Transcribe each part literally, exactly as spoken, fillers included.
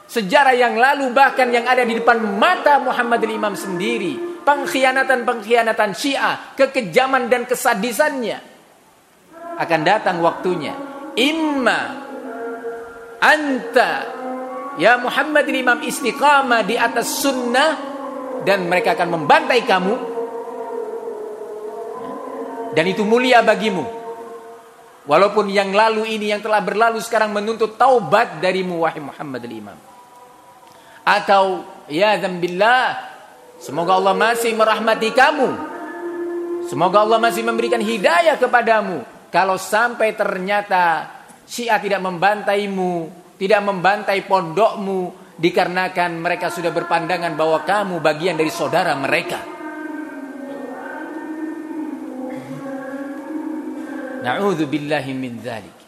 sejarah yang lalu, bahkan yang ada di depan mata Muhammad al-Imam sendiri. Pengkhianatan-pengkhianatan Syiah, kekejaman dan kesadisannya. Akan datang waktunya. Imma anta ya Muhammad al-Imam istiqamah di atas sunnah, dan mereka akan membantai kamu, dan itu mulia bagimu. Walaupun yang lalu ini, yang telah berlalu sekarang menuntut taubat darimu wahai Muhammad al-Imam. Atau ya dzambillah, semoga Allah masih merahmati kamu, semoga Allah masih memberikan hidayah kepadamu. Kalau sampai ternyata Syiah tidak membantaimu, tidak membantai pondokmu, dikarenakan mereka sudah berpandangan bahwa kamu bagian dari saudara mereka. Na'udzubillahi min dzalik.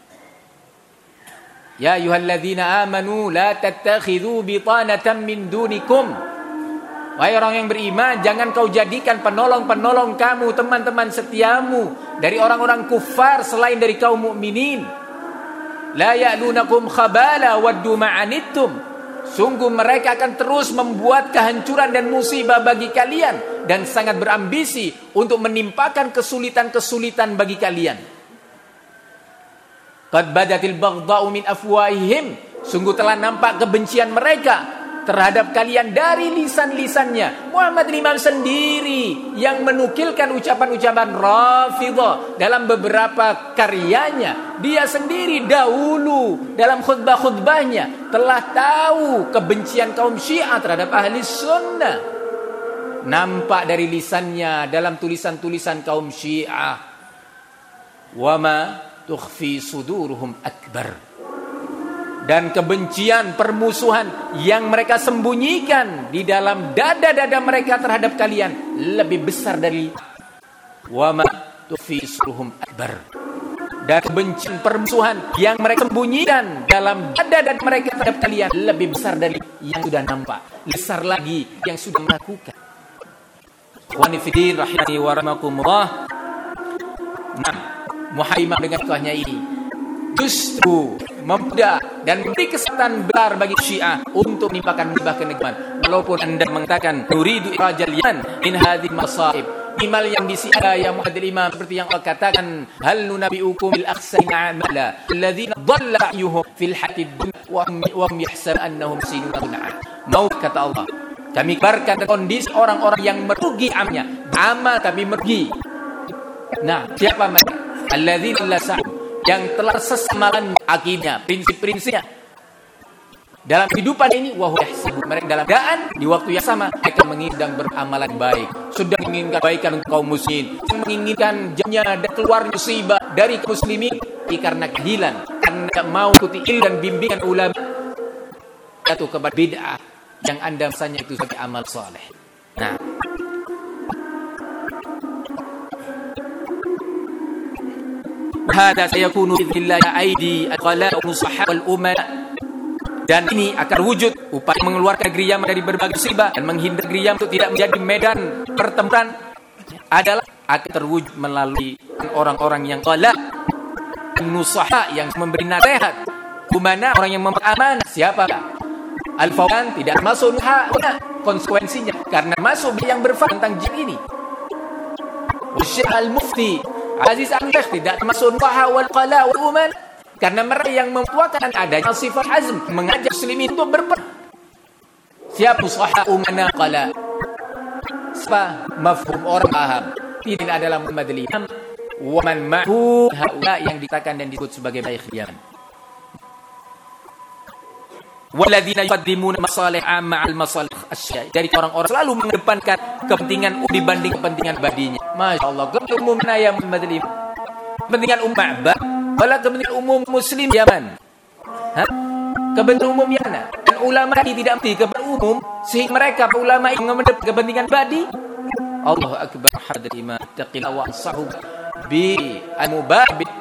Ya ayyuhalladzina amanu la tattakhidhu bitanatan min dunikum. Wahai orang yang beriman, jangan kau jadikan penolong-penolong kamu, teman-teman setiamu dari orang-orang kufar selain dari kaum mukminin. La ya'lunakum khabala waddu ma'anittum. Sungguh mereka akan terus membuat kehancuran dan musibah bagi kalian, dan sangat berambisi untuk menimpakan kesulitan-kesulitan bagi kalian. Qad badatil baghdha'u min afwahihim. Sungguh telah nampak kebencian mereka terhadap kalian dari lisan-lisannya. Muhammad al-Imam sendiri yang menukilkan ucapan-ucapan Rafidhah dalam beberapa karyanya. Dia sendiri dahulu dalam khutbah-khutbahnya telah tahu kebencian kaum Syiah terhadap ahli sunnah. Nampak dari lisannya dalam tulisan-tulisan kaum Syiah. Wa ma tukhfi suduruhum akbar. Dan kebencian, permusuhan yang mereka sembunyikan di dalam dada-dada mereka terhadap kalian lebih besar dari wa ma tukhfi suduruhum akbar. Dan kebencian, permusuhan yang mereka sembunyikan dalam dada-dada mereka terhadap kalian lebih besar dari yang sudah nampak, besar lagi yang sudah melakukan. Wa nifidin rahimani wa rahmakumullah. Nah, Muhammad dengan tuahnya ini justru mempermudah dan memberi kesempatan besar bagi Syiah untuk menimpakan musibah kenegaman. Walaupun anda mengatakan nuridu irajal yan min hadhihi masaib, imal yang disiada yang Muhammad al-Imam seperti yang Allah katakan, hal nunabiukum bil akhsayna amala alladhina dhalla yuhum fil hatid dunya wa hum yahsab annahum sinuna. Mau kata Allah, kami kabarkan kondisi orang-orang yang merugi amalnya, amal tapi merugi. Nah, siapa mereka? Alladzina lasa'u, yang telah sesamalan akidnya, prinsip-prinsipnya dalam kehidupan ini, wa huwa yahsabu, mereka dalam keadaan di waktu yang sama mereka menginginkan beramalan baik, sudah menginginkan kebaikan untuk kaum muslimin, menginginkan jadinya dan keluar musibah dari kaum muslimin karena kehilan, karena tidak mau ikuti ilmu dan bimbingan ulama, jatuh kepada bid'ah yang anda misalnya itu sebagai amal soleh. Nah, hada sayakunu billahi aidi al-qala musahhab al-umma, dan ini akan wujud upaya mengeluarkan Geriyam dari berbagai musibah dan menghindar Geriyam untuk tidak menjadi medan pertempuran adalah akan terwujud melalui orang-orang yang qala nusahha, yang memberi nasihat, kumana orang yang memberi amanah. Siapa? Al-Fawzan tidak masuk nuha konsekuensinya karena masuk yang berfaham tentang jin ini. Syekh Al-Mufti Aziz Al-Sheikh tidak masuk nuha wal qala wal uman karena mereka yang mempuakan adanya sifat azm, mengajak muslimin untuk berperang. Siapa nuha umana qala? Siapa mafhum orang paham? Tidak adalah Muhammad al-Imam wa man ma'hu haula yang dikatakan dan disebut sebagai baikhiyan. Walladzina yuqaddimuna masalih amma al masalih asya, dari orang-orang selalu mengedepankan kepentingan umum dibanding kepentingan badinya. Masyaallah, kepentingan umum mana yang Madlim? Kepentingan umum Ba'bah, wala kepentingan umum muslim Yaman. Hah? Kepentingan umum yang mana? Dan ulama ini tidak mengerti kepentingan umum sehingga mereka ulama yang mengedepankan kepentingan badi. Allahu akbar, hadir imam taqillah wa ansahu bi al-mubah